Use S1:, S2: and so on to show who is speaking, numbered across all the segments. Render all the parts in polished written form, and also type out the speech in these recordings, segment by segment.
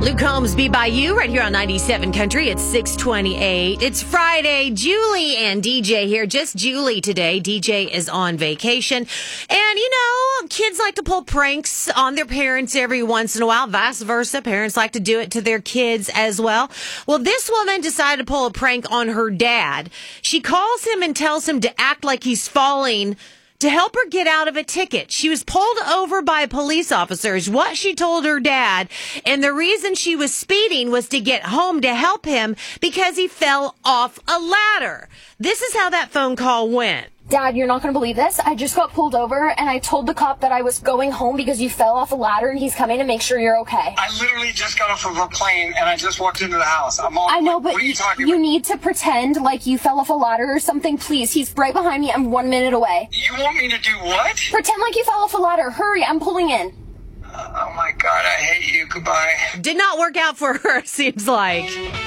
S1: Luke Combs, Be By You, right here on 97 Country. It's 6:28. It's Friday. Julie and DJ here. Just Julie today. DJ is on vacation. And, kids like to pull pranks on their parents every once in a while. Vice versa. Parents like to do it to their kids as well. Well, this woman decided to pull a prank on her dad. She calls him and tells him to act like he's falling to help her get out of a ticket. She was pulled over by police officers, what she told her dad, and the reason she was speeding was to get home to help him because he fell off a ladder. This is how that phone call went.
S2: Dad, you're not going to believe this. I just got pulled over, and I told the cop that I was going home because you fell off a ladder, and he's coming to make sure you're okay.
S3: I literally just got off of a plane, and I just walked into the house.
S2: I know, but
S3: what are you talking
S2: you
S3: about?
S2: need to pretend like you fell off a ladder or something, please. He's right behind me. I'm 1 minute away.
S3: You want me to do what?
S2: Pretend like you fell off a ladder. Hurry, I'm pulling in.
S3: Oh, my God, I hate you. Goodbye.
S1: Did not work out for her, seems like.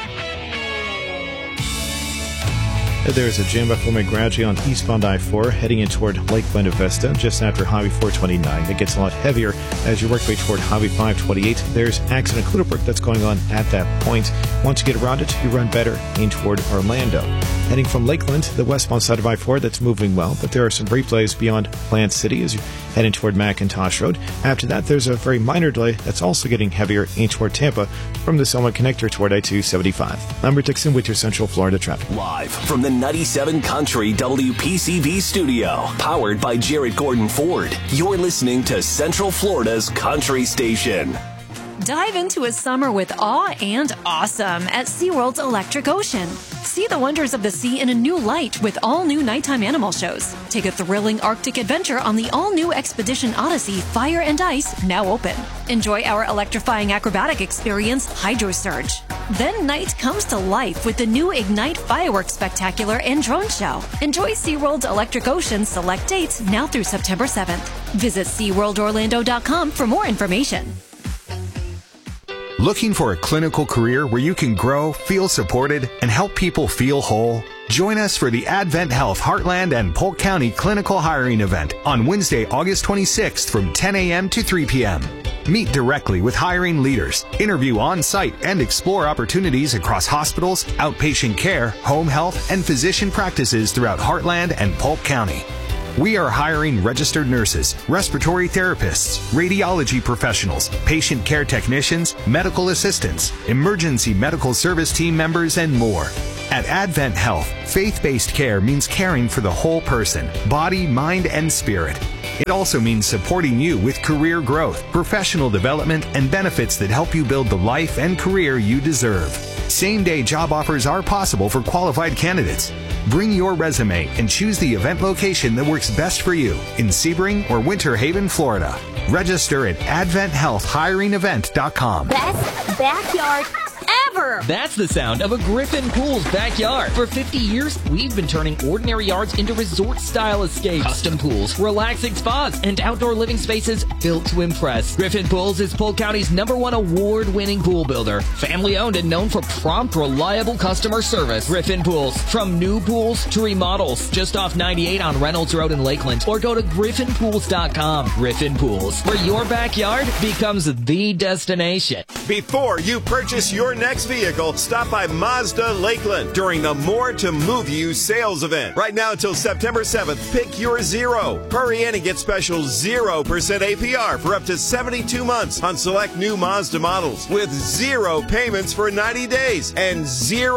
S4: There's a jam before McGradgy on eastbound I-4 heading in toward Lake Buena Vista just after Highway 429. It gets a lot heavier as you work your way toward Highway 528. There's accident Clutterberg that's going on at that point. Once you get around it, you run better in toward Orlando. Heading from Lakeland, the westbound side of I-4, that's moving well, but there are some replays beyond Plant City as you head in toward McIntosh Road. After that, there's a very minor delay that's also getting heavier in toward Tampa from the Selma connector toward I-275. I'm Rick Dixon with your Central Florida traffic.
S5: Live from the 97 Country WPCV studio, powered by Jared Gordon Ford. You're listening to Central Florida's Country Station.
S6: Dive into a summer with awe and awesome at SeaWorld's Electric Ocean. See the wonders of the sea in a new light with all new nighttime animal shows. Take a thrilling Arctic adventure on the all-new Expedition Odyssey Fire and Ice, now open. Enjoy our electrifying acrobatic experience, Hydro Surge. Then night comes to life with the new Ignite Fireworks Spectacular and Drone Show. Enjoy SeaWorld's Electric Ocean select dates now through September 7th. Visit SeaWorldOrlando.com for more information.
S7: Looking for a clinical career where you can grow, feel supported, and help people feel whole? Join us for the Advent Health Heartland and Polk County Clinical Hiring Event on Wednesday, August 26th from 10 a.m. to 3 p.m. Meet directly with hiring leaders, interview on-site, and explore opportunities across hospitals, outpatient care, home health, and physician practices throughout Heartland and Polk County. We are hiring registered nurses, respiratory therapists, radiology professionals, patient care technicians, medical assistants, emergency medical service team members, and more. At Advent Health, faith-based care means caring for the whole person, body, mind, and spirit. It also means supporting you with career growth, professional development, and benefits that help you build the life and career you deserve. Same-day job offers are possible for qualified candidates. Bring your resume and choose the event location that works best for you in Sebring or Winter Haven, Florida. Register at adventhealthhiringevent.com.
S2: Best backyard ever.
S8: That's the sound of a Griffin Pools backyard. For 50 years, we've been turning ordinary yards into resort-style escapes. Custom pools, relaxing spas, and outdoor living spaces built to impress. Griffin Pools is Polk County's #1 award-winning pool builder. Family-owned and known for prompt, reliable customer service. Griffin Pools. From new pools to remodels. Just off 98 on Reynolds Road in Lakeland. Or go to griffinpools.com. Griffin Pools, where your backyard becomes the destination.
S9: Before you purchase your next vehicle, stop by Mazda Lakeland during the More to Move You sales event. Right now until September 7th, pick your Zero. Hurry in and get special 0% APR for up to 72 months on select new Mazda models with 0 payments for 90 days and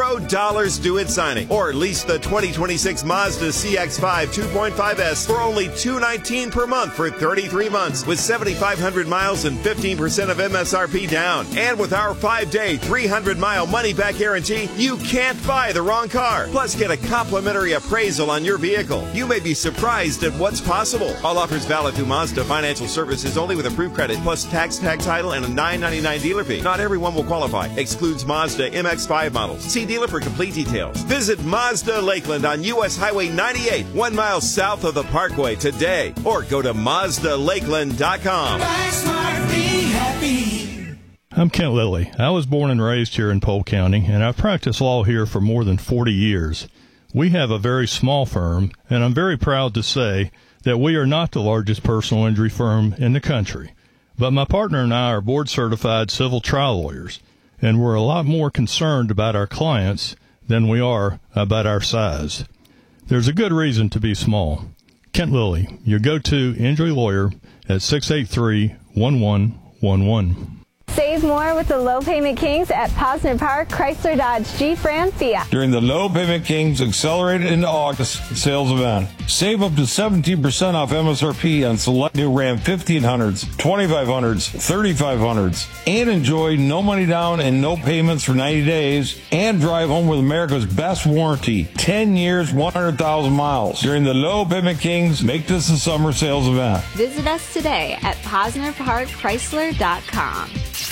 S9: $0 due at signing. Or lease the 2026 Mazda CX-5 2.5S for only $219 per month for 33 months with 7,500 miles and 15% of MSRP down. And with our 5-day, 300-mile money-back guarantee, you can't buy the wrong car. Plus, get a complimentary appraisal on your vehicle. You may be surprised at what's possible. All offers valid through Mazda Financial Services only with approved credit, plus tax, tag title, and a $9.99 dealer fee. Not everyone will qualify. Excludes Mazda MX-5 models. See dealer for complete details. Visit Mazda Lakeland on U.S. Highway 98, 1 mile south of the Parkway today. Or go to MazdaLakeland.com.
S10: I'm Kent Lilly. I was born and raised here in Polk County, and I've practiced law here for more than 40 years. We have a very small firm, and I'm very proud to say that we are not the largest personal injury firm in the country. But my partner and I are board-certified civil trial lawyers, and we're a lot more concerned about our clients than we are about our size. There's a good reason to be small. Kent Lilly, your go-to injury lawyer at 683-1111.
S11: Save more with the Low Payment Kings at Posner Park, Chrysler Dodge Jeep Ram Fiat.
S12: During the Low Payment Kings Accelerated into August sales event, save up to 17% off MSRP on select new Ram 1500s, 2500s, 3500s, and enjoy no money down and no payments for 90 days, and drive home with America's best warranty, 10 years, 100,000 miles. During the Low Payment Kings, make this a summer sales event.
S11: Visit us today at PosnerParkChrysler.com.